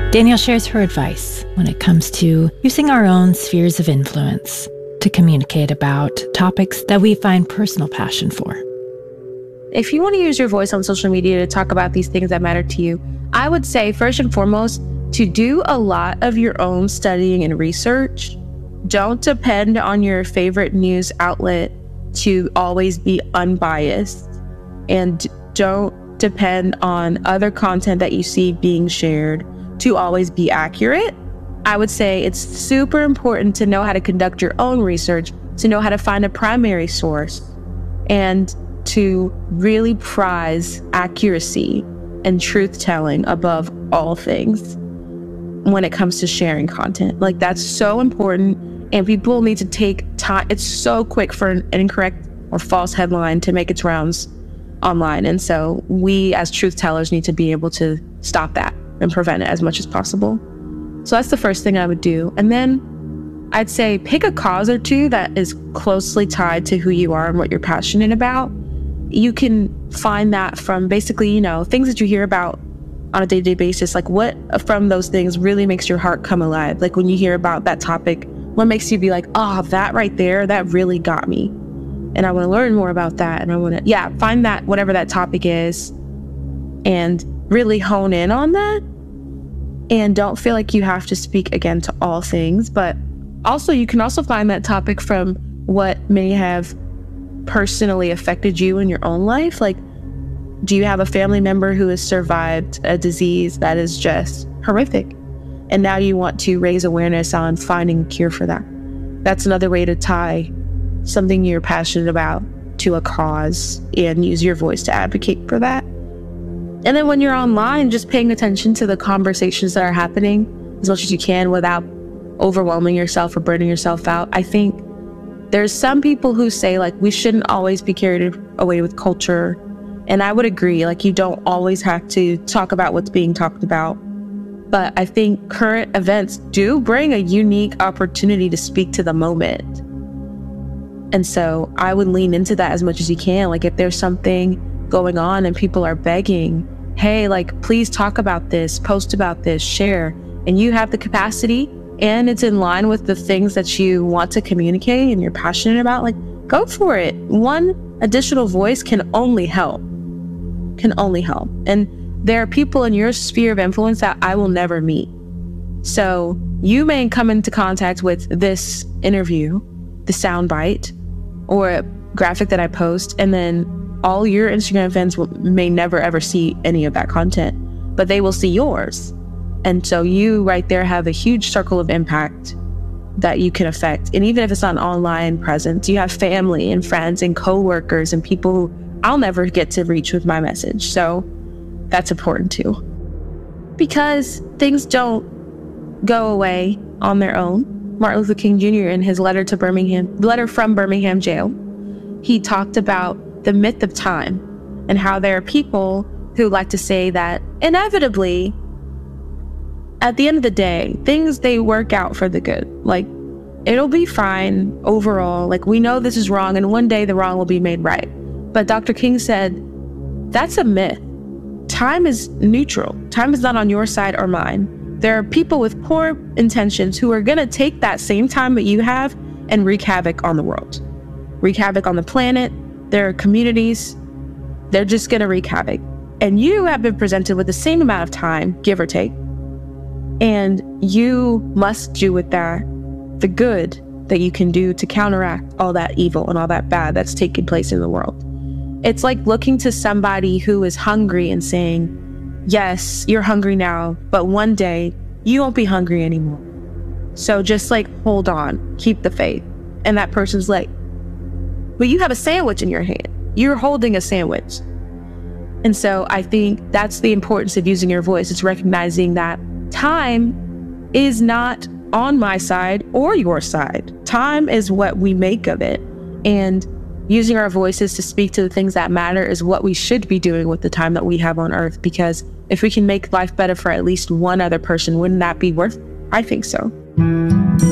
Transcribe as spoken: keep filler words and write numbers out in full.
Danielle shares her advice when it comes to using our own spheres of influence to communicate about topics that we find personal passion for. If you want to use your voice on social media to talk about these things that matter to you, I would say first and foremost to do a lot of your own studying and research. Don't depend on your favorite news outlet to always be unbiased, and don't depend on other content that you see being shared to always be accurate. I would say it's super important to know how to conduct your own research, to know how to find a primary source, and to really prize accuracy and truth-telling above all things when it comes to sharing content. Like, that's so important, and people need to take time. It's so quick for an incorrect or false headline to make its rounds online, and so we as truth-tellers need to be able to stop that and prevent it as much as possible. So that's the first thing I would do. And then I'd say pick a cause or two that is closely tied to who you are and what you're passionate about. You can find that from basically, you know, things that you hear about on a day-to-day basis. Like, what from those things really makes your heart come alive? Like, when you hear about that topic, what makes you be like, oh, that right there, that really got me. And I want to learn more about that. And I want to, yeah, find that, whatever that topic is, and really hone in on that. And don't feel like you have to speak again to all things, but also you can also find that topic from what may have personally affected you in your own life. Like, do you have a family member who has survived a disease that is just horrific, and now you want to raise awareness on finding a cure for that? That's another way to tie something you're passionate about to a cause and use your voice to advocate for that. And then when you're online, just paying attention to the conversations that are happening as much as you can without overwhelming yourself or burning yourself out. I think there's some people who say, like, we shouldn't always be carried away with culture. And I would agree, like, you don't always have to talk about what's being talked about. But I think current events do bring a unique opportunity to speak to the moment. And so I would lean into that as much as you can. Like, if there's something going on and people are begging, hey, like, please talk about this, post about this, share, and you have the capacity and it's in line with the things that you want to communicate and you're passionate about, like, go for it. One additional voice can only help, can only help. And there are people in your sphere of influence that I will never meet. So you may come into contact with this interview, the soundbite, or a graphic that I post, and then all your Instagram fans will, may never ever see any of that content, but they will see yours. And so you right there have a huge circle of impact that you can affect. And even if it's not an online presence, you have family and friends and coworkers and people who I'll never get to reach with my message. So that's important too. Because things don't go away on their own. Martin Luther King Junior in his letter to Birmingham, letter from Birmingham jail, he talked about the myth of time and how there are people who like to say that inevitably, at the end of the day, things, they work out for the good. Like, it'll be fine overall. Like, we know this is wrong, and one day the wrong will be made right. But Doctor King said, that's a myth. Time is neutral. Time is not on your side or mine. There are people with poor intentions who are going to take that same time that you have and wreak havoc on the world, wreak havoc on the planet. There are communities, they're just going to wreak havoc. And you have been presented with the same amount of time, give or take. And you must do with that the good that you can do to counteract all that evil and all that bad that's taking place in the world. It's like looking to somebody who is hungry and saying, yes, you're hungry now, but one day you won't be hungry anymore. So just like, hold on, keep the faith. And that person's like, but you have a sandwich in your hand. You're holding a sandwich. And so I think that's the importance of using your voice. It's recognizing that time is not on my side or your side. Time is what we make of it. And using our voices to speak to the things that matter is what we should be doing with the time that we have on earth. Because if we can make life better for at least one other person, wouldn't that be worth it? I think so.